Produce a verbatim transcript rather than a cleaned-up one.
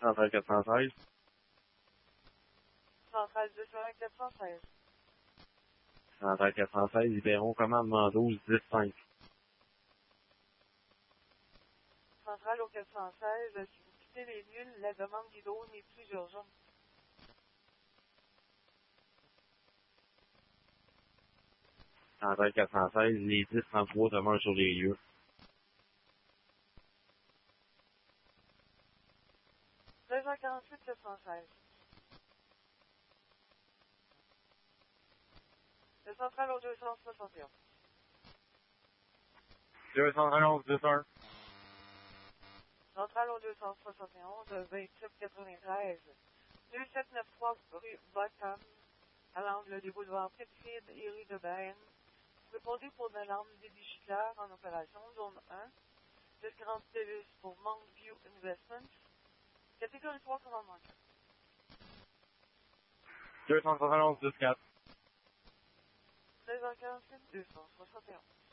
Centrale quatre cent seize. Centrale deux cent un quatre cent seize. Centrale quatre cent seize, Libéron, commandement douze, dix cinq. Centrale au quatre cent seize, si vous quittez les lieux, la demande d'hydro n'est plus urgente. Centrale quatre cent seize, les dix trente-trois demeurent sur les lieux. treize heures quarante-huit quatre cent seize. Le centrale au deux cent soixante et onze. deux cent onze, dix un. Centrale au deux cent soixante et onze, vingt-sept quatre-vingt-treize. deux sept neuf trois rue Bottom, à l'angle des boulevards Petite et rue de Bain. Répondez pour une alarme débichitaire en opération, zone un. Desgrande Davis pour Mountview Investments. Catégorie trois, commandement quatre. deux cent soixante-onze, dix quatre. treize heures quarante-huit, deux cent soixante et onze.